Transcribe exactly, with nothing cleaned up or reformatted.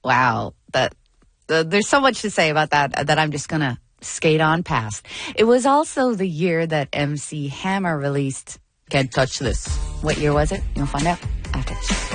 Wow. That, uh, there's so much to say about that uh, that I'm just going to skate on past. It was also the year that M C Hammer released Can't Touch This. What year was it? You'll find out after this.